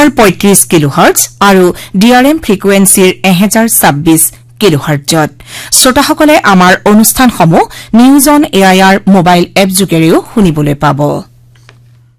1035 কিলোহাৰ্টজ আৰু ডিআৰএম ফ্ৰিকুৱেন্সিৰ 1026 কিলোহাৰ্টজত শ্ৰোতাসকলে আমাৰ অনুষ্ঠানসমূহ news on AIR mobile app যোগেৰেও শুনিবলৈ পাব।